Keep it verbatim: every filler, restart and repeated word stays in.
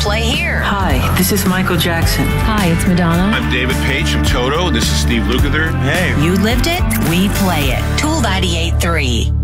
play here. Hi, this is Michael Jackson. Hi, it's Madonna. I'm David Page from Toto. This is Steve Lukather. Hey. You lived it, we play it. Tool ninety-eight point three.